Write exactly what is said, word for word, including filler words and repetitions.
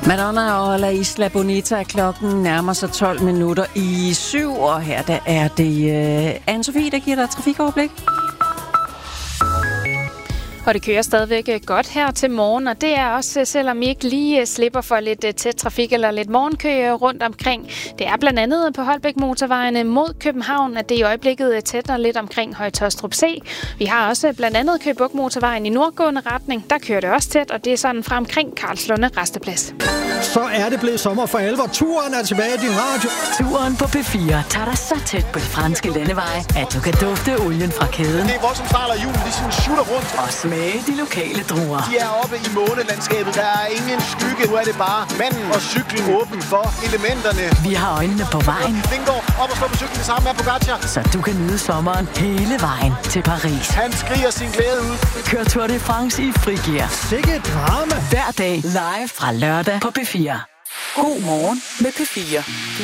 Madonna og La Isla Bonita. Klokken nærmer sig tolv minutter i syv, og her der er det uh, Anne-Sophie, der giver dig trafikoverblik. Og det kører stadigvæk godt her til morgen, og det er også, selvom I ikke lige slipper for lidt tæt trafik eller lidt morgenkø rundt omkring. Det er blandt andet på Holbæk motorvejene mod København, at det i øjeblikket tætter lidt omkring Høje Taastrup C. Vi har også blandt andet Køge Bugt motorvejen i nordgående retning. Der kører det også tæt, og det er sådan frem omkring Karlslunde Rasteplads. Så er det blevet sommer for alvor. Turen er tilbage i din radio. Turen på P fire tager dig så tæt på de franske landeveje, at du kan dufte olien fra kæden. Det er voldsomt snart af julen, de sådan shooter rundt. Og smage de lokale druer. De er oppe i månelandskabet. Der er ingen skygge. Nu er det bare manden og cyklen åben for elementerne. Vi har øjnene på vejen. Vingård op og stå på cyklen sammen med Pogacar. Så du kan nyde sommeren hele vejen til Paris. Han skriger sin glæde ud. Kør Tour de France i frigear. Sikke drama. Hver dag live fra lørdag på P fire. God morgen med P fire.